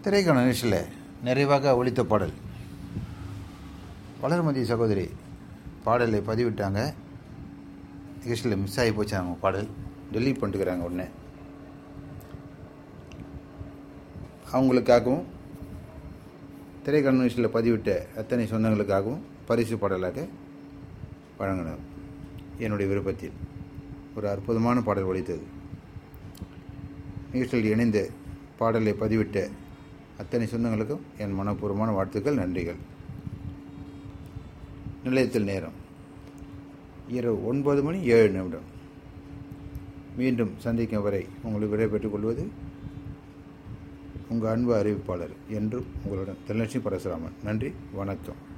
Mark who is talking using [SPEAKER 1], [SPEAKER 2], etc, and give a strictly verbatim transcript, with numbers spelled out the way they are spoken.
[SPEAKER 1] திரைக்கான நிகழ்ச்சியில் நிறைவாக ஒலித்த பாடல் வளர்மதி சகோதரி பாடலை பதிவிட்டாங்க. நிகழ்ச்சியில் மிஸ் ஆகி போச்சு அவங்க பாடல், டெலீட் பண்ணிட்டுக்கிறாங்க உடனே. அவங்களுக்காகவும் திரைக்கான நிகழ்ச்சியில் பதிவிட்ட அத்தனை சொந்தங்களுக்காகவும் பரிசு பாடலாக வழங்கினோம். என்னுடைய விருப்பத்தில் ஒரு அற்புதமான பாடல் ஒலித்தது. நிகழ்ச்சியில் இணைந்து பாடலை பதிவிட்ட அத்தனை சொந்தங்களுக்கும் என் மனப்பூர்வமான வாழ்த்துக்கள், நன்றிகள். நிலையத்தில் நேரம் இரவு ஒன்பது மணி ஏழு நிமிடம். மீண்டும் சந்திக்கும் வரை உங்களை விடைபெற்றுக் கொள்வது உங்கள் அன்பு அறிவிப்பாளர் என்றும் உங்களுடன் தனலட்சுமி பரசுராமன். நன்றி, வணக்கம்.